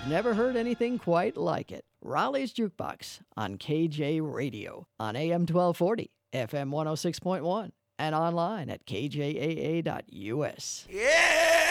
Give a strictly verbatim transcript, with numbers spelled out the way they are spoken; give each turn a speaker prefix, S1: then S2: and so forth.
S1: never heard anything quite like it. Raleigh's Jukebox on K J Radio on A M twelve forty, F M one oh six point one, and online at K J A A dot U S.
S2: Yeah!